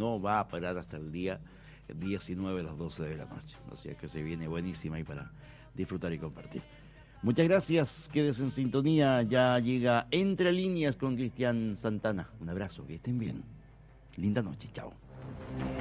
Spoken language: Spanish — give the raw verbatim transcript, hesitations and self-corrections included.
no va a parar hasta el día diecinueve a las doce de la noche. Así es que se viene buenísima ahí para disfrutar y compartir. Muchas gracias, quédese en sintonía, ya llega Entre Líneas con Cristian Santana. Un abrazo, que estén bien. Linda noche, chao.